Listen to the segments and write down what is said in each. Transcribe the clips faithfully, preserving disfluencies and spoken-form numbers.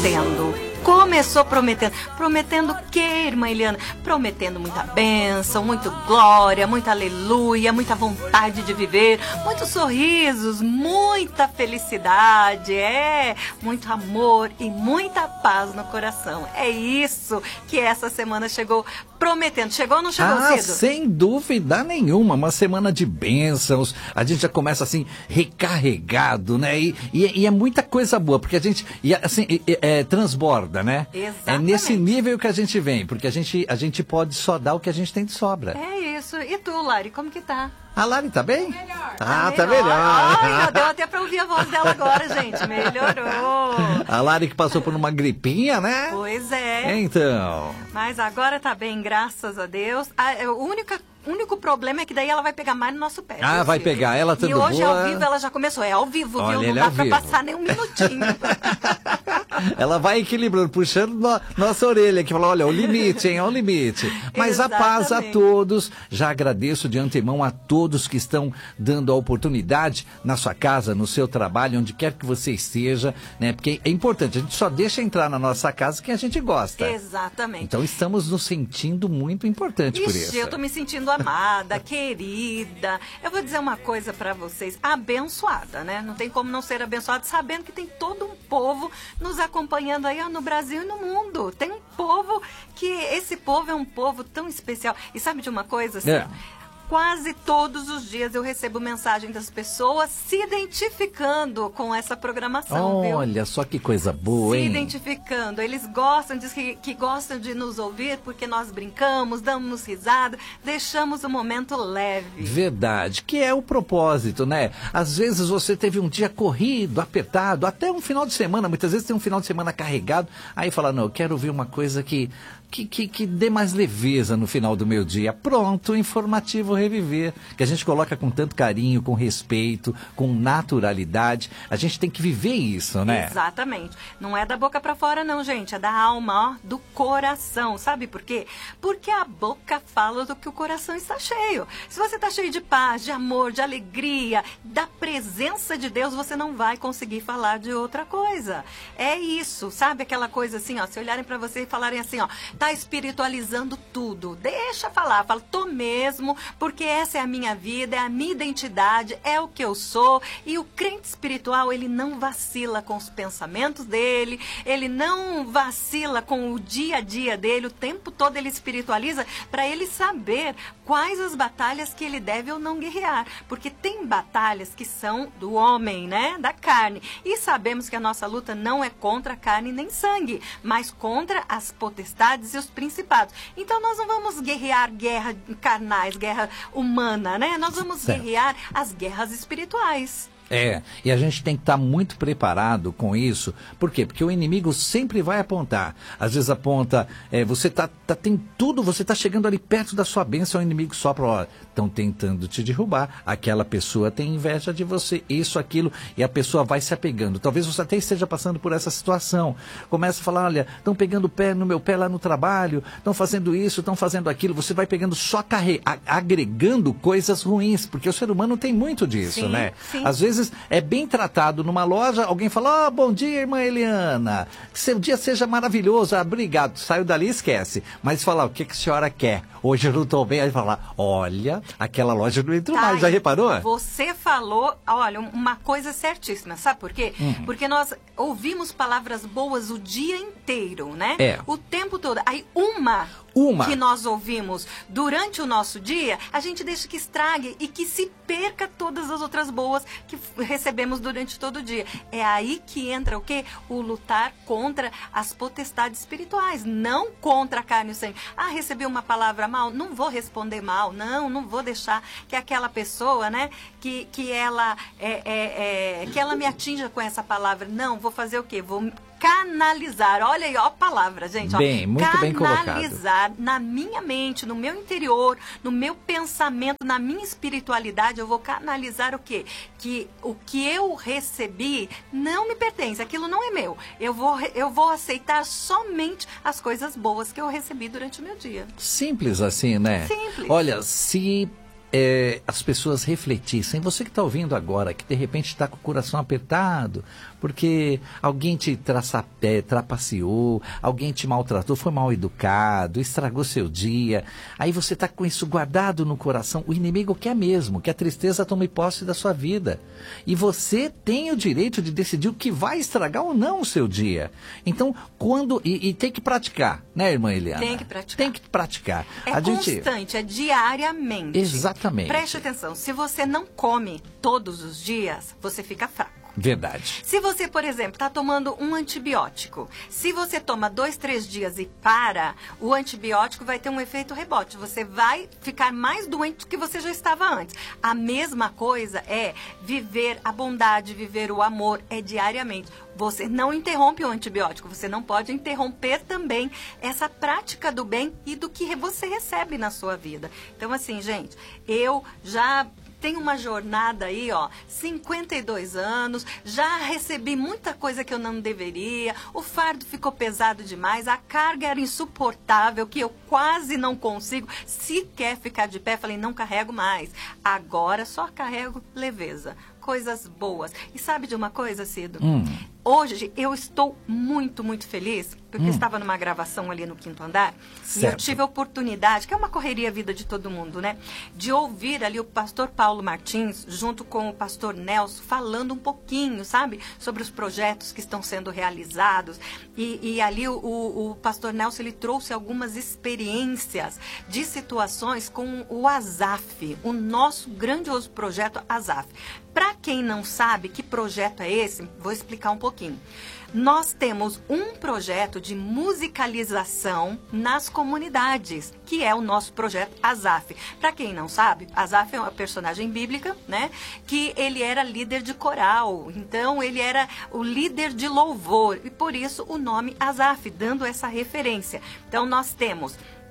prometendo. Começou prometendo. Prometendo o quê, irmã Eliana? Prometendo muita bênção, muito glória, muita aleluia, muita vontade de viver, muitos sorrisos, muita felicidade, é, muito amor e muita paz no coração. É isso que essa semana chegou prometendo. Chegou ou não chegou, Ah, Cido? sem dúvida nenhuma. Uma semana de bênçãos. A gente já começa assim, recarregado, né? E, e, e é muita coisa boa, porque a gente e, assim, é, é, transborda, né? Exatamente. É nesse nível que a gente vem, porque a gente, a gente pode só dar o que a gente tem de sobra. É isso. E tu, Lari, como que tá? A Lari tá bem? Melhor. Ah, tá melhor. Ai, deu até pra ouvir a voz dela agora, gente. Melhorou. A Lari que passou por uma gripinha, né? Pois é. Então. Mas agora tá bem, graças a Deus. A, o único, único problema é que daí ela vai pegar mais no nosso pé. Ah, viu, vai Silvio? pegar. Ela tudo E hoje boa. ao vivo ela já começou. É ao vivo, Olha, viu? ele Não é dá ao pra vivo. passar nem um minutinho. Ela vai equilibrando, puxando no, nossa orelha, que fala, olha, o limite, hein, é o limite. Mas a paz a Exatamente. todos. Já agradeço de antemão a todos que estão dando a oportunidade na sua casa, no seu trabalho, onde quer que você esteja, né? Porque é importante, a gente só deixa entrar na nossa casa quem a gente gosta. Exatamente. Então estamos nos sentindo muito importante por Ixi, isso. eu tô me sentindo amada, querida. Eu vou dizer uma coisa pra vocês, abençoada, né? Não tem como não ser abençoada, sabendo que tem todo um povo nos acompanhando aí ó, no Brasil e no mundo. Tem um povo que, esse povo é um povo tão especial. E sabe de uma coisa, assim? É. Quase todos os dias eu recebo mensagem das pessoas se identificando com essa programação, viu? Olha só que coisa boa, Se hein? identificando. Eles gostam, diz que, que gostam de nos ouvir porque nós brincamos, damos risada, deixamos o momento leve. Verdade, que é o propósito, né? Às vezes você teve um dia corrido, apertado, até um final de semana, muitas vezes tem um final de semana carregado, aí fala, não, eu quero ouvir uma coisa que, que, que, que dê mais leveza no final do meu dia. Pronto, informativo Reviver, que a gente coloca com tanto carinho, com respeito, com naturalidade. A gente tem que viver isso, né? Exatamente. Não é da boca pra fora não, gente. É da alma, ó, do coração. Sabe por quê? Porque a boca fala do que o coração está cheio. Se você está cheio de paz, de amor, de alegria, da presença de Deus, você não vai conseguir falar de outra coisa. É isso, sabe? Aquela coisa assim, ó, se olharem pra você e falarem assim, ó, tá espiritualizando tudo. Deixa falar, fala, tô mesmo, porque essa é a minha vida, é a minha identidade, é o que eu sou. E o crente espiritual, ele não vacila com os pensamentos dele, ele não vacila com o dia a dia dele, o tempo todo ele espiritualiza para ele saber quais as batalhas que ele deve ou não guerrear. Porque tem batalhas que são do homem, né? Da carne. E sabemos que a nossa luta não é contra a carne nem sangue, mas contra as potestades e os principados. Então nós não vamos guerrear guerra carnais, guerra humana, né? Nós vamos Certo. guerrear as guerras espirituais. É, e a gente tem que estar muito preparado com isso. Por quê? Porque o inimigo sempre vai apontar. Às vezes aponta, é, você tá, tá, tem tudo, você está chegando ali perto da sua bênção, o inimigo sopra, ó, estão tentando te derrubar. Aquela pessoa tem inveja de você, isso, aquilo, e a pessoa vai se apegando. Talvez você até esteja passando por essa situação. Começa a falar, olha, estão pegando o pé no meu pé lá no trabalho, estão fazendo isso, estão fazendo aquilo. Você vai pegando só carre... agregando coisas ruins, porque o ser humano tem muito disso, Sim, né? sim. Às vezes é bem tratado numa loja, alguém fala, oh, bom dia, irmã Eliana, que seu dia seja maravilhoso, ah, obrigado, saiu dali e esquece. Mas fala, o que, que a senhora quer? Hoje eu não estou bem, aí fala, olha, aquela loja não entrou Tá, mais, já e reparou? Você falou, olha, uma coisa certíssima, sabe por quê? Hum. Porque nós ouvimos palavras boas o dia inteiro, né? É. O tempo todo. Aí uma, Uma. que nós ouvimos durante o nosso dia, a gente deixa que estrague e que se perca todas as outras boas que recebemos durante todo o dia. É aí que entra o quê? O lutar contra as potestades espirituais, não contra a carne e o sangue. Ah, recebi uma palavra mal? Não vou responder mal, não, não vou deixar que aquela pessoa, né, que, que, ela, é, é, é, que ela me atinja com essa palavra. Não, vou fazer o quê? Vou canalizar, olha aí, ó a palavra, gente. Bem, ó, muito bem colocado. Canalizar na minha mente, no meu interior, no meu pensamento, na minha espiritualidade, eu vou canalizar o quê? Que o que eu recebi não me pertence, aquilo não é meu. Eu vou, eu vou aceitar somente as coisas boas que eu recebi durante o meu dia. Simples assim, né? Simples. Olha, se é, as pessoas refletissem. Você que está ouvindo agora, que de repente está com o coração apertado, porque alguém te traçapé, trapaceou, alguém te maltratou, foi mal educado, estragou seu dia. Aí você está com isso guardado no coração. O inimigo quer mesmo, que a tristeza tome posse da sua vida. E você tem o direito de decidir o que vai estragar ou não o seu dia. Então, quando... E, e tem que praticar, né, irmã Eliana? Tem que praticar. Tem que praticar. É a constante, gente... é diariamente. Exatamente. Preste atenção, se você não come todos os dias, você fica fraco. Verdade. Se você, por exemplo, está tomando um antibiótico, se você toma dois, três dias e para, o antibiótico vai ter um efeito rebote. Você vai ficar mais doente do que você já estava antes. A mesma coisa é viver a bondade, viver o amor, é diariamente. Você não interrompe o antibiótico, você não pode interromper também essa prática do bem e do que você recebe na sua vida. Então, assim, gente, eu já... tenho uma jornada aí, ó, cinquenta e dois anos, já recebi muita coisa que eu não deveria, o fardo ficou pesado demais, a carga era insuportável, que eu quase não consigo sequer ficar de pé. Falei, não carrego mais. Agora só carrego leveza, coisas boas. E sabe de uma coisa, Cido? Hum. Hoje eu estou muito, muito feliz, porque hum. estava numa gravação ali no quinto andar, certo. E eu tive a oportunidade, que é uma correria a vida de todo mundo, né? De ouvir ali o pastor Paulo Martins, junto com o pastor Nelson, falando um pouquinho, sabe? Sobre os projetos que estão sendo realizados. E, e ali o, o, o pastor Nelson, ele trouxe algumas experiências de situações com o Azaf, o nosso grandioso projeto Azaf. Para quem não sabe que projeto é esse, vou explicar um pouquinho. Nós temos um projeto de musicalização nas comunidades, que é o nosso projeto Azaf. Para quem não sabe, Azaf é uma personagem bíblica, né? Que ele era líder de coral, então ele era o líder de louvor, e por isso o nome Azaf, dando essa referência. Então nós temos...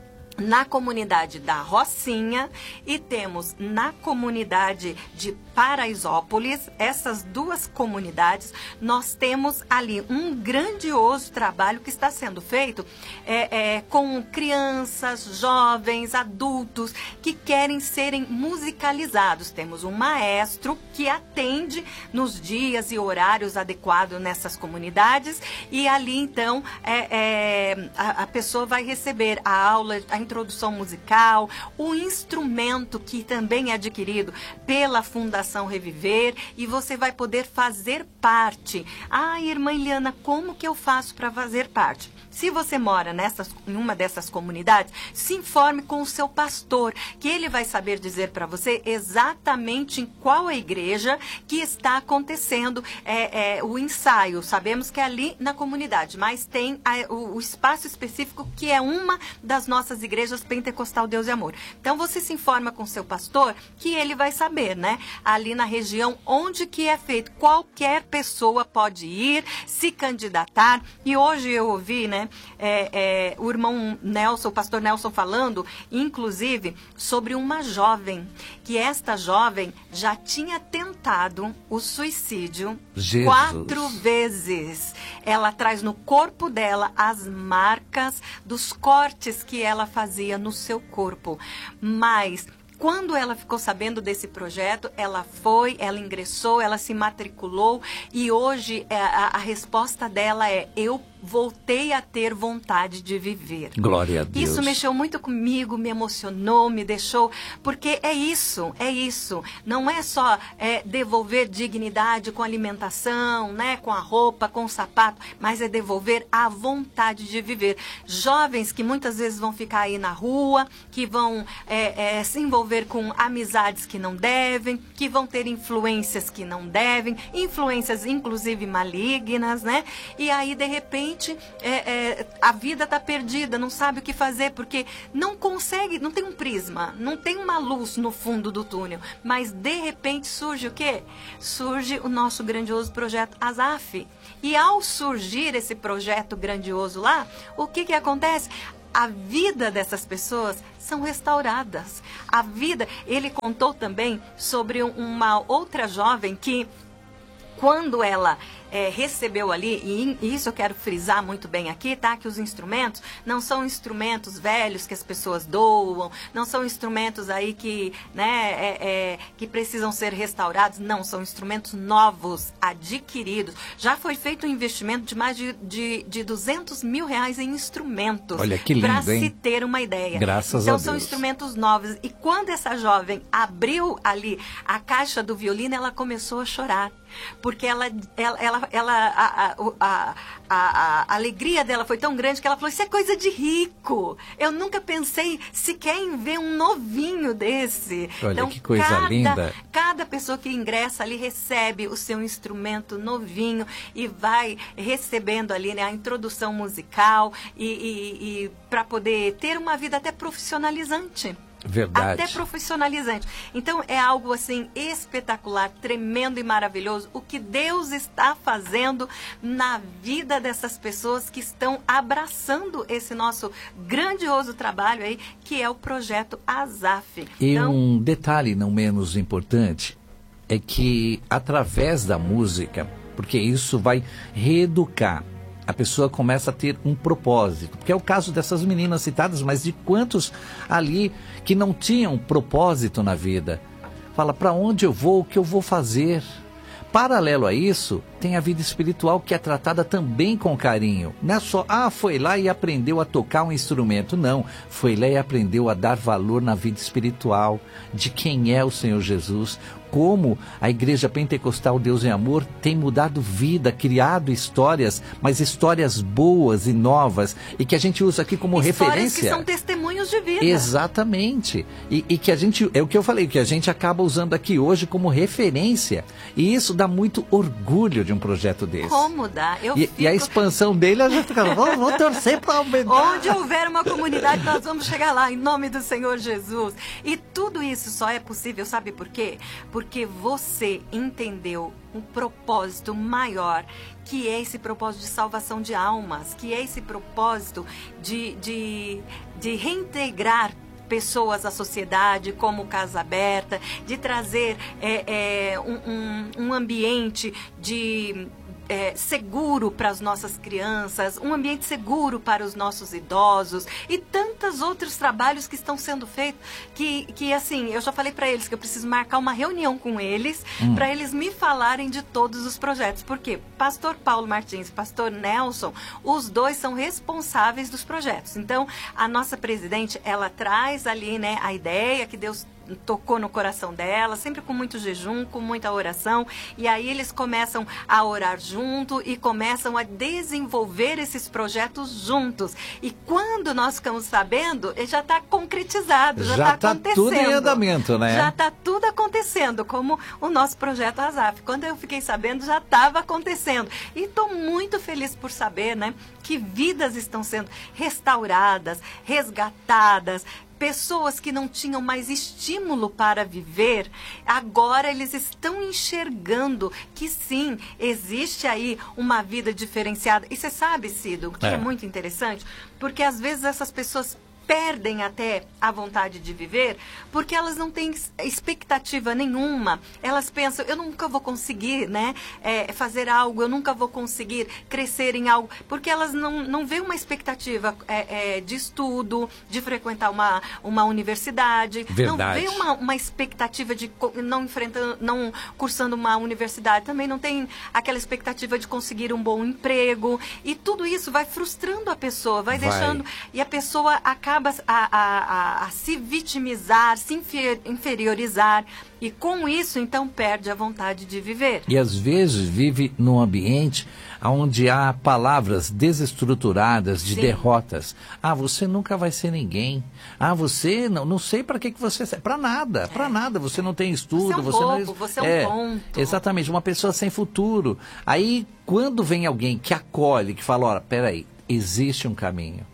na comunidade da Rocinha e temos na comunidade de Paraisópolis, essas duas comunidades, nós temos ali um grandioso trabalho que está sendo feito é, é, com crianças, jovens, adultos que querem serem musicalizados. Temos um maestro que atende nos dias e horários adequados nessas comunidades e ali então é, é, a, a pessoa vai receber a aula, a introdução musical, o instrumento que também é adquirido pela Fundação Reviver e você vai poder fazer parte. Ah, irmã Eliana, como que eu faço para fazer parte? Se você mora nessas, em uma dessas comunidades, se informe com o seu pastor, que ele vai saber dizer para você exatamente em qual a igreja que está acontecendo é, é, o ensaio. Sabemos que é ali na comunidade, mas tem a, o, o espaço específico que é uma das nossas igrejas Pentecostal Deus e Amor. Então você se informa com o seu pastor que ele vai saber, né? Ali na região onde que é feito. Qualquer pessoa pode ir, se candidatar. E hoje eu ouvi, né? É, é, o irmão Nelson, o pastor Nelson falando, inclusive, sobre uma jovem, que esta jovem já tinha tentado o suicídio Jesus. quatro vezes. Ela traz no corpo dela as marcas dos cortes que ela fazia no seu corpo. Mas... quando ela ficou sabendo desse projeto, ela foi, ela ingressou, ela se matriculou e hoje a, a resposta dela é: eu voltei a ter vontade de viver. Glória a Deus. Isso mexeu muito comigo, me emocionou, me deixou, porque é isso, é isso. Não é só é, devolver dignidade com alimentação, né, com a roupa, com o sapato, mas é devolver a vontade de viver. Jovens que muitas vezes vão ficar aí na rua, que vão é, é, se envolver com amizades que não devem, que vão ter influências que não devem, influências inclusive malignas, né? E aí, de repente, É, é, a vida está perdida, não sabe o que fazer, porque não consegue, não tem um prisma, não tem uma luz no fundo do túnel, mas de repente surge o quê? Surge o nosso grandioso projeto Azaf. E ao surgir esse projeto grandioso lá, o que que acontece? A vida dessas pessoas são restauradas. A vida, ele contou também sobre uma outra jovem que quando ela é, recebeu ali, e isso eu quero frisar muito bem aqui, tá? Que os instrumentos não são instrumentos velhos que as pessoas doam, não são instrumentos aí que, né, é, é, que precisam ser restaurados, não, são instrumentos novos, adquiridos. Já foi feito um investimento de mais de, de, de duzentos mil reais em instrumentos. Olha que lindo, pra se hein? ter uma ideia. Graças então, a Deus. são instrumentos novos. E quando essa jovem abriu ali a caixa do violino, ela começou a chorar. Porque ela, ela, ela, ela a, a, a, a, a alegria dela foi tão grande que ela falou, isso é coisa de rico. Eu nunca pensei sequer em ver um novinho desse. Olha, então, que coisa cada, linda. Cada pessoa que ingressa ali recebe o seu instrumento novinho e vai recebendo ali, né, a introdução musical e, e, e para poder ter uma vida até profissionalizante. Verdade. Até profissionalizante. Então, é algo, assim, espetacular, tremendo e maravilhoso. O que Deus está fazendo na vida dessas pessoas que estão abraçando esse nosso grandioso trabalho aí, que é o projeto ASAF. E então, um detalhe não menos importante é que, através da música, porque isso vai reeducar, a pessoa começa a ter um propósito, porque é o caso dessas meninas citadas, mas de quantos ali que não tinham propósito na vida. Fala, para onde eu vou, o que eu vou fazer? Paralelo a isso, tem a vida espiritual que é tratada também com carinho. Não é só, ah, foi lá e aprendeu a tocar um instrumento. Não, foi lá e aprendeu a dar valor na vida espiritual, de quem é o Senhor Jesus, como a Igreja Pentecostal Deus em Amor tem mudado vida, criado histórias, mas histórias boas e novas, e que a gente usa aqui como histórias referência. que são testemunhos de vida. Exatamente. E, e que a gente, é o que eu falei, que a gente acaba usando aqui hoje como referência. E isso dá muito orgulho de um projeto desse. Como dá? Eu e, fico... e a expansão dele, a gente fica, vou, vou torcer para aumentar. Onde houver uma comunidade, nós vamos chegar lá, em nome do Senhor Jesus. E tudo isso só é possível, sabe por quê? Porque você entendeu um propósito maior, que é esse propósito de salvação de almas, que é esse propósito de, de, de reintegrar pessoas à sociedade, como Casa Aberta, de trazer é, é, um, um, um ambiente de... É, seguro para as nossas crianças, um ambiente seguro para os nossos idosos e tantos outros trabalhos que estão sendo feitos, que, que assim, eu já falei para eles que eu preciso marcar uma reunião com eles, hum. para eles me falarem de todos os projetos, porque Pastor Paulo Martins e Pastor Nelson, os dois são responsáveis dos projetos. Então, a nossa presidente, ela traz ali, né, a ideia que Deus tocou no coração dela, sempre com muito jejum, com muita oração, e aí eles começam a orar junto e começam a desenvolver esses projetos juntos. E quando nós ficamos sabendo, já está concretizado, já está tá acontecendo. Tudo em andamento, né? Já está tudo acontecendo, como o nosso projeto ASAF. Quando eu fiquei sabendo, já estava acontecendo. E estou muito feliz por saber, né, que vidas estão sendo restauradas, resgatadas, pessoas que não tinham mais estímulo para viver, agora eles estão enxergando que sim, existe aí uma vida diferenciada. E você sabe, Cido, que é. é muito interessante, porque às vezes essas pessoas perdem até a vontade de viver, porque elas não têm expectativa nenhuma. Elas pensam, eu nunca vou conseguir, né, é, fazer algo, eu nunca vou conseguir crescer em algo, porque elas não, não veem uma expectativa é, é, de estudo, de frequentar uma, uma universidade, Verdade. Não vê uma, uma expectativa de não enfrentando, não cursando uma universidade, também não tem aquela expectativa de conseguir um bom emprego, e tudo isso vai frustrando a pessoa, vai, vai. deixando, e a pessoa acaba A, a, a, a se vitimizar, se inferiorizar, e com isso, então, perde a vontade de viver. E às vezes vive num ambiente onde há palavras desestruturadas de Sim. derrotas. Ah, você nunca vai ser ninguém. Ah, você, não, não sei para que, que você... Para nada, é. para nada. Você não tem estudo. Você é um você bobo, não... você é um é, ponto. Exatamente, uma pessoa sem futuro. Aí, quando vem alguém que acolhe, que fala, olha, peraí, existe um caminho.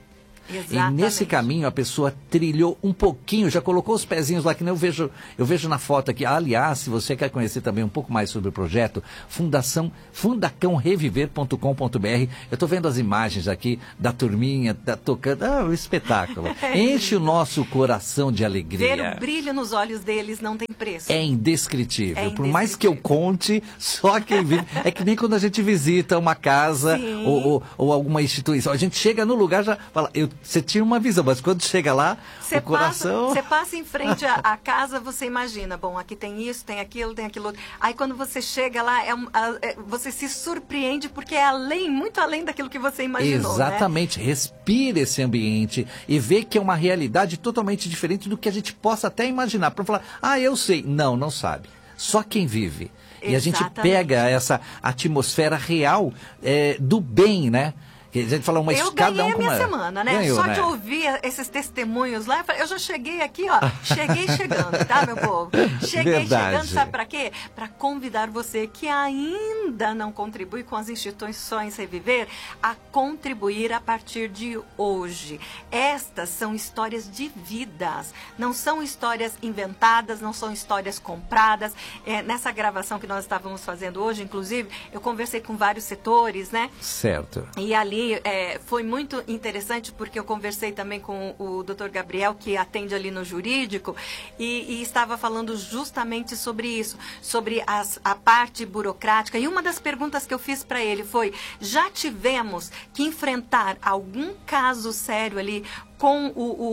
E nesse caminho a pessoa trilhou um pouquinho, já colocou os pezinhos lá, que nem eu vejo, eu vejo na foto aqui. Aliás, se você quer conhecer também um pouco mais sobre o projeto, Fundação fundacão reviver ponto com ponto br. Eu estou vendo as imagens aqui da turminha, da, tocando, ah, um espetáculo. Enche o nosso coração de alegria. Ver o brilho nos olhos deles não tem preço. É indescritível. É indescritível. Por mais que eu conte, só quem vive. É que nem quando a gente visita uma casa ou, ou, ou alguma instituição. A gente chega no lugar já fala, eu, você tinha uma visão, mas quando chega lá, cê o coração... Você passa, passa em frente à, à casa, você imagina, bom, aqui tem isso, tem aquilo, tem aquilo outro. Aí quando você chega lá, é, é, você se surpreende porque é além, muito além daquilo que você imaginou. Exatamente. Né? Respira esse ambiente e vê que é uma realidade totalmente diferente do que a gente possa até imaginar. Para falar, ah, eu sei. Não, não sabe. Só quem vive. E Exatamente. A gente pega essa atmosfera real é, do bem, né? Que a gente fala uma eu cada ganhei um a minha uma... semana, né? Ganhou, Só né? de ouvir esses testemunhos lá, eu já cheguei aqui, ó. Cheguei chegando, tá, meu povo? Cheguei Verdade. chegando, sabe pra quê? Pra convidar você que ainda não contribui com as instituições Reviver a contribuir a partir de hoje. Estas são histórias de vidas, não são histórias inventadas, não são histórias compradas. É, nessa gravação que nós estávamos fazendo hoje, inclusive, eu conversei com vários setores, né? Certo. E ali É, foi muito interessante porque eu conversei também com o doutor Gabriel, que atende ali no jurídico, e, e estava falando justamente sobre isso, sobre as, a parte burocrática. E uma das perguntas que eu fiz para ele foi, já tivemos que enfrentar algum caso sério ali com o, o,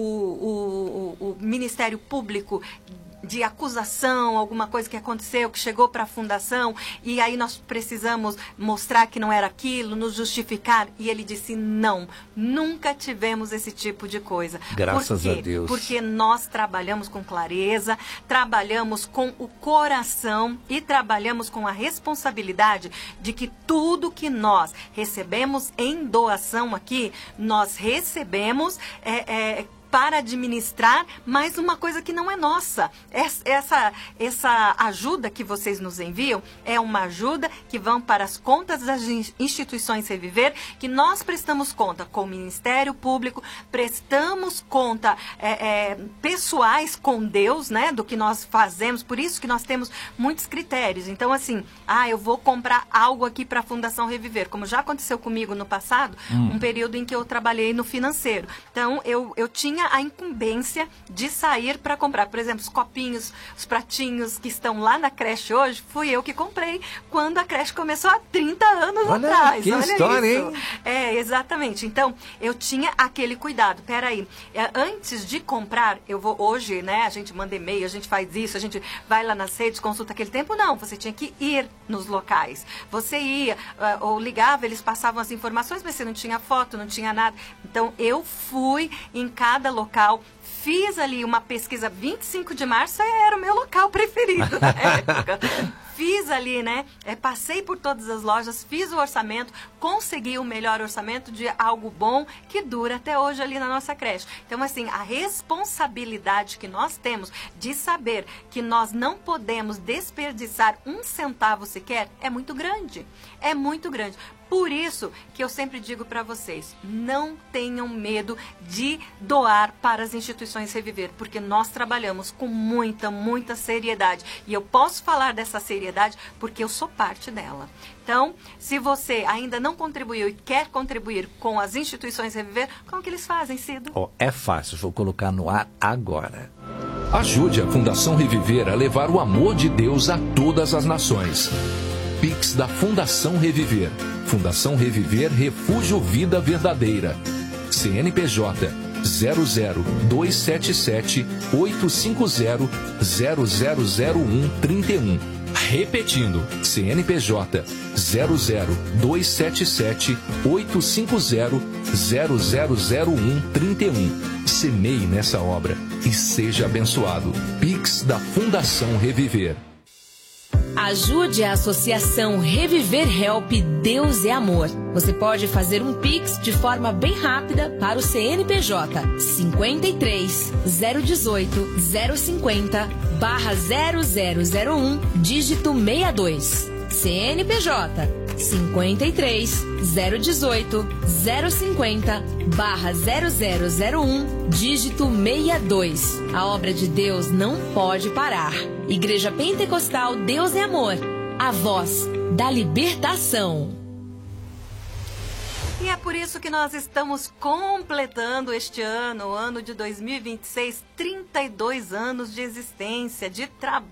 o, o, o Ministério Público de acusação, alguma coisa que aconteceu, que chegou para a fundação, e aí nós precisamos mostrar que não era aquilo, nos justificar? E ele disse, não, nunca tivemos esse tipo de coisa. Graças Por quê? a Deus. Porque nós trabalhamos com clareza, trabalhamos com o coração e trabalhamos com a responsabilidade de que tudo que nós recebemos em doação aqui, nós recebemos... É, é, para administrar, mas uma coisa que não é nossa. Essa, essa ajuda que vocês nos enviam é uma ajuda que vão para as contas das instituições Reviver, que nós prestamos conta com o Ministério Público, prestamos conta é, é, pessoais com Deus, né, do que nós fazemos, por isso que nós temos muitos critérios. Então, assim, ah, eu vou comprar algo aqui para a Fundação Reviver, como já aconteceu comigo no passado, hum. um período em que eu trabalhei no financeiro. Então, eu, eu tinha a incumbência de sair para comprar. Por exemplo, os copinhos, os pratinhos que estão lá na creche hoje, fui eu que comprei quando a creche começou há trinta anos Olha, atrás. Que Olha história, isso. hein? É, exatamente. Então, eu tinha aquele cuidado. Peraí, é, antes de comprar, eu vou hoje, né, a gente manda e-mail, a gente faz isso, a gente vai lá nas redes, consulta aquele tempo. Não, você tinha que ir nos locais. Você ia, uh, ou ligava, eles passavam as informações, mas você não tinha foto, não tinha nada. Então, eu fui em cada local, fiz ali uma pesquisa. Vinte e cinco de março era o meu local preferido na época. Fiz ali, né? É, passei por todas as lojas, fiz o orçamento, consegui o melhor orçamento de algo bom que dura até hoje ali na nossa creche. Então, assim, a responsabilidade que nós temos de saber que nós não podemos desperdiçar um centavo sequer é muito grande. É muito grande. Por isso que eu sempre digo para vocês, não tenham medo de doar para as instituições Reviver, porque nós trabalhamos com muita, muita seriedade. E eu posso falar dessa seriedade porque eu sou parte dela. Então, se você ainda não contribuiu e quer contribuir com as instituições Reviver, como que eles fazem, Cido? Oh, é fácil, vou colocar no ar agora. Ajude a Fundação Reviver a levar o amor de Deus a todas as nações. Pix da Fundação Reviver. Fundação Reviver Refúgio Vida Verdadeira. C N P J zero zero dois sete sete oito cinco zero zero zero zero um três um. Repetindo, C N P J zero zero dois sete sete oito cinco zero zero zero zero um três um. Semeie nessa obra e seja abençoado. Pix da Fundação Reviver. Ajude a Associação Reviver Help Deus é Amor. Você pode fazer um Pix de forma bem rápida para o C N P J cinquenta e três, zero dezoito, zero cinquenta, barra zero zero zero um, dígito sessenta e dois. C N P J cinquenta e três, zero dezoito, zero cinquenta, barra zero zero zero um, dígito sessenta e dois. A obra de Deus não pode parar. Igreja Pentecostal Deus é Amor, a voz da libertação. E é por isso que nós estamos completando este ano, o ano de dois mil e vinte e seis, trinta e dois anos de existência, de trabalho.